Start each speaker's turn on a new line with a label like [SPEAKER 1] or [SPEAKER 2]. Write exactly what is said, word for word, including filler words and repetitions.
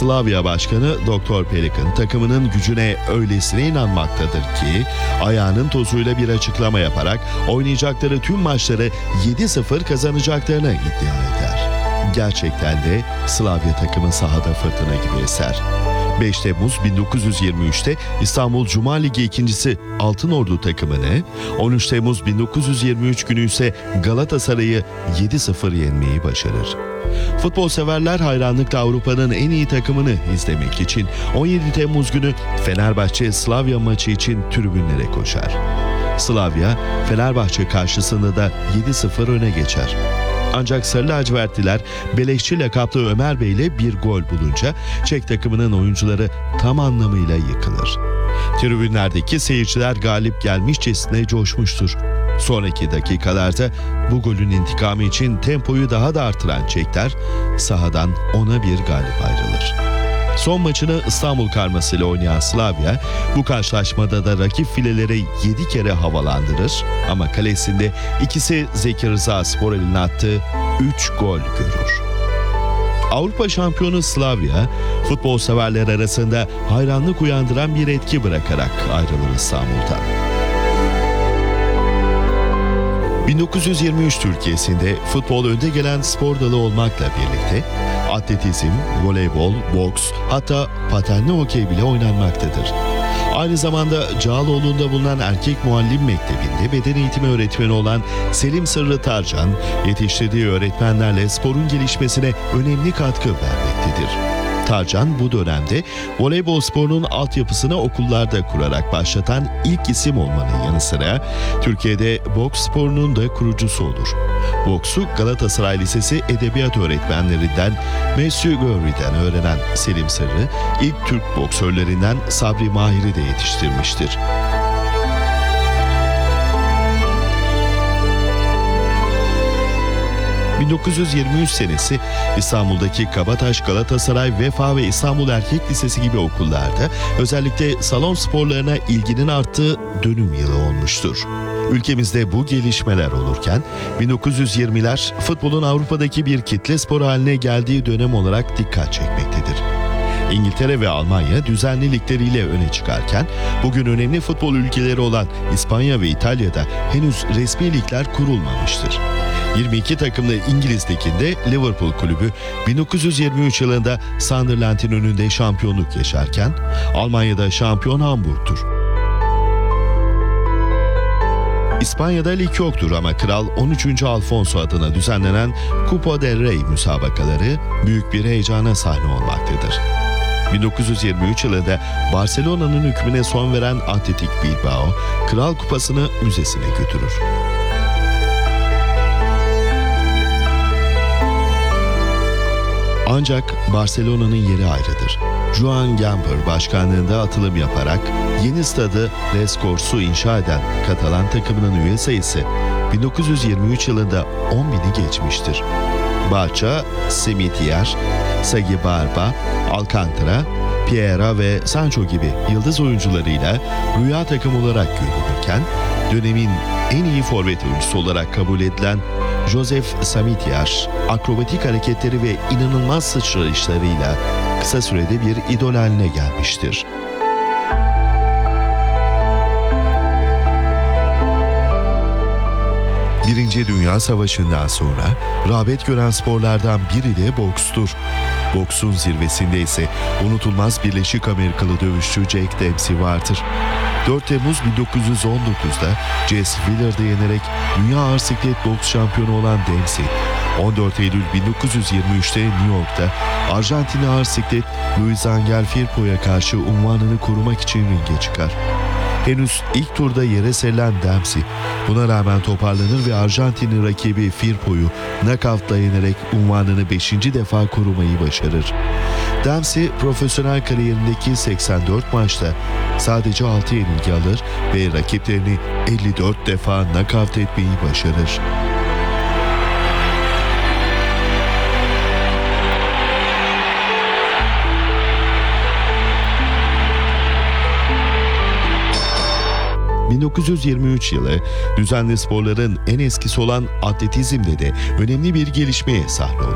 [SPEAKER 1] Slavia Başkanı doktor Pelikan takımının gücüne öylesine inanmaktadır ki ayağının tozuyla bir açıklama yaparak oynayacakları tüm maçları yedi sıfır kazanacaklarını iddia eder. Gerçekten de Slavia takımı sahada fırtına gibi eser. beş Temmuz bin dokuz yüz yirmi üçte İstanbul Cuma Ligi ikincisi Altınordu takımını, on üç Temmuz bin dokuz yüz yirmi üç günü ise Galatasaray'ı yedi sıfır yenmeyi başarır. Futbol severler hayranlıkla Avrupa'nın en iyi takımını izlemek için on yedi Temmuz günü Fenerbahçe Slavia maçı için tribünlere koşar. Slavia, Fenerbahçe karşısında da yedi sıfır öne geçer. Ancak Sarı Lacivertliler beleşçi lakaplı Ömer Bey ile bir gol bulunca Çek takımının oyuncuları tam anlamıyla yıkılır. Tribünlerdeki seyirciler galip gelmişçesine coşmuştur. Sonraki dakikalarda bu golün intikamı için tempoyu daha da artıran Çekler sahadan ona bir galip ayrılır. Son maçını İstanbul karmasıyla oynayan Slavia bu karşılaşmada da rakip fileleri yedi kere havalandırır ama kalesinde ikisi Zeki Rızaspor eline attığı üç gol görür. Avrupa şampiyonu Slavia, futbol severler arasında hayranlık uyandıran bir etki bırakarak ayrılır İstanbul'dan. bin dokuz yüz yirmi üç Türkiye'sinde futbol önde gelen spor dalı olmakla birlikte atletizm, voleybol, boks, hatta patenli hokey bile oynanmaktadır. Aynı zamanda Cağaloğlu'nda bulunan Erkek Muallim Mektebi'nde beden eğitimi öğretmeni olan Selim Sırrı Tarcan, yetiştirdiği öğretmenlerle sporun gelişmesine önemli katkı vermektedir. Tarcan bu dönemde voleybol sporunun altyapısını okullarda kurarak başlatan ilk isim olmanın yanı sıra Türkiye'de boks sporunun da kurucusu olur. Boksu Galatasaray Lisesi edebiyat öğretmenlerinden Monsieur Gövri'den öğrenen Selim Sırrı, ilk Türk boksörlerinden Sabri Mahir'i de yetiştirmiştir. bin dokuz yüz yirmi üç senesi İstanbul'daki Kabataş, Galatasaray, Vefa ve İstanbul Erkek Lisesi gibi okullarda özellikle salon sporlarına ilginin arttığı dönüm yılı olmuştur. Ülkemizde bu gelişmeler olurken bin dokuz yüz yirmiler futbolun Avrupa'daki bir kitle spor haline geldiği dönem olarak dikkat çekmektedir. İngiltere ve Almanya düzenli ligleriyle öne çıkarken bugün önemli futbol ülkeleri olan İspanya ve İtalya'da henüz resmi ligler kurulmamıştır. yirmi iki takımlı İngiliz liginde Liverpool kulübü bin dokuz yüz yirmi üç yılında Sunderland'in önünde şampiyonluk yaşarken Almanya'da şampiyon Hamburg'tur. İspanya'da lig yoktur ama Kral on üçüncü Alfonso adına düzenlenen Copa del Rey müsabakaları büyük bir heyecana sahne olmaktadır. bin dokuz yüz yirmi üç yılında Barcelona'nın hükmüne son veren Athletic Bilbao, Kral Kupası'nı müzesine götürür. Ancak Barcelona'nın yeri ayrıdır. Joan Gamper başkanlığında atılım yaparak yeni stadı Les Corts'u inşa eden Katalan takımının üye sayısı bin dokuz yüz yirmi üç yılında on bini geçmiştir. Barça, Semitier, Sagi Barba, Alcantara, Piera ve Sancho gibi yıldız oyuncularıyla rüya takım olarak görülürken dönemin en iyi forvet oyuncusu olarak kabul edilen Joseph Samitier, akrobatik hareketleri ve inanılmaz sıçrayışlarıyla kısa sürede bir idol haline gelmiştir. Birinci Dünya Savaşı'ndan sonra rağbet gören sporlardan biri de bokstur. Boksun zirvesinde ise unutulmaz Birleşik Amerikalı dövüşçü Jack Dempsey vardır. dört Temmuz bin dokuz yüz on dokuzda Jesse Willard'ı yenerek dünya ağır siklet boks şampiyonu olan Dempsey, on dört Eylül bin dokuz yüz yirmi üçte New York'ta Arjantinli ağır siklet Luis Angel Firpo'ya karşı unvanını korumak için ringe çıkar. Henüz ilk turda yere serilen Dempsey, buna rağmen toparlanır ve Arjantinli rakibi Firpo'yu knockout'la yenerek unvanını beşinci defa korumayı başarır. Dempsey, profesyonel kariyerindeki seksen dört maçta sadece altı yenilgi alır ve rakiplerini elli dört defa knockout etmeyi başarır. bin dokuz yüz yirmi üç yılı düzenli sporların en eskisi olan atletizmde de önemli bir gelişmeye sahne oldu.